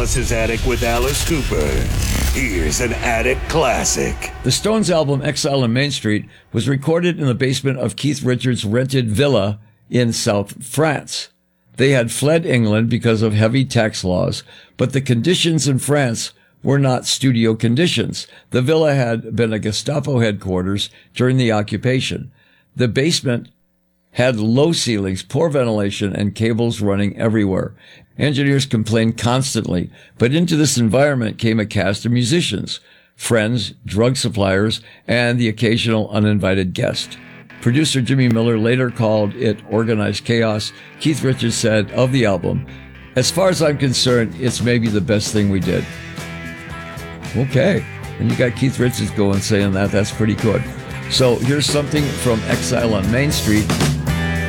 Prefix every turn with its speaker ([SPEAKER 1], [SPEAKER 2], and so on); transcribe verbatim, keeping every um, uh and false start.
[SPEAKER 1] Alice's Attic with Alice Cooper. Here's an Attic classic.
[SPEAKER 2] The Stones' album Exile on Main Street was recorded in the basement of Keith Richards' rented villa in South France. They had fled England because of heavy tax laws, but the conditions in France were not studio conditions. The villa had been a Gestapo headquarters during the occupation. The basement had low ceilings, poor ventilation, and cables running everywhere. Engineers complained constantly, but into this environment came a cast of musicians, friends, drug suppliers, and the occasional uninvited guest. Producer Jimmy Miller later called it organized chaos. Keith Richards said of the album, "As far as I'm concerned, it's maybe the best thing we did." Okay. And you got Keith Richards going saying that. That's pretty good. So here's something from Exile on Main Street.